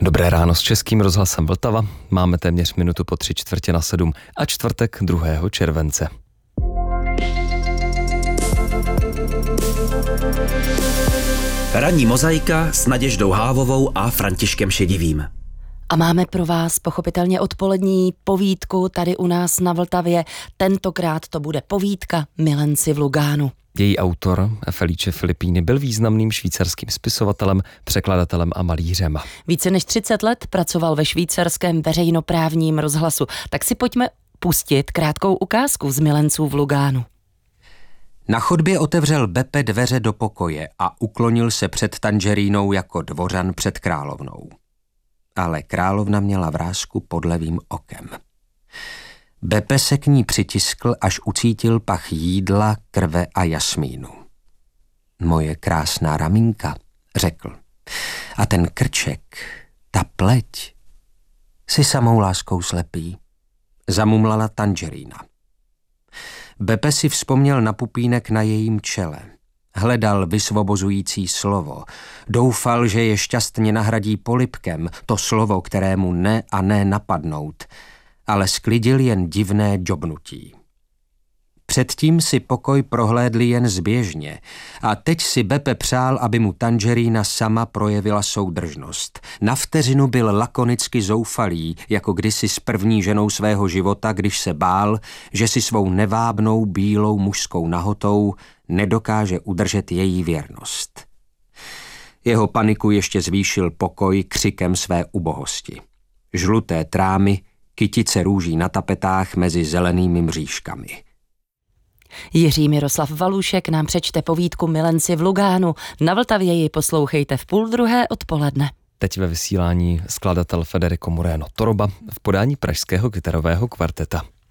Dobré ráno s Českým rozhlasem Vltava. Máme téměř minutu po 6:45 a čtvrtek 2. července. Ranní mozaika s Naděždou Hávovou a Františkem Šedivým. A máme pro vás pochopitelně odpolední povídku tady u nás na Vltavě. Tentokrát to bude povídka Milenci v Lugánu. Její autor, Felice Filippini, byl významným švýcarským spisovatelem, překladatelem a malířem. Více než 30 let pracoval ve švýcarském veřejnoprávním rozhlasu. Tak si pojďme pustit krátkou ukázku z Milenců v Lugánu. Na chodbě otevřel Beppe dveře do pokoje a uklonil se před Tangerínou jako dvořan před královnou. Ale královna měla vrásku pod levým okem. Beppe se k ní přitiskl, až ucítil pach jídla, krve a jasmínu. Moje krásná ramínka, řekl. A ten krček, ta pleť, si samou láskou slepý, zamumlala Tangerína. Beppe si vzpomněl na pupínek na jejím čele. Hledal vysvobozující slovo. Doufal, že je šťastně nahradí polibkem, to slovo, kterému ne a ne napadnout, ale sklidil jen divné džobnutí. Předtím si pokoj prohlédli jen zběžně a teď si Beppe přál, aby mu Tangerína sama projevila soudržnost. Na vteřinu byl lakonicky zoufalý, jako kdysi s první ženou svého života, když se bál, že si svou nevábnou bílou mužskou nahotou nedokáže udržet její věrnost. Jeho paniku ještě zvýšil pokoj křikem své ubohosti. Žluté trámy, kytice růží na tapetách mezi zelenými mřížkami. Jiří Miroslav Valušek nám přečte povídku Milenci v Lugánu. Na Vltavě ji poslouchejte v 12:30 odpoledne. Teď ve vysílání skladatel Federico Moreno Toroba v podání pražského kytarového kvarteta.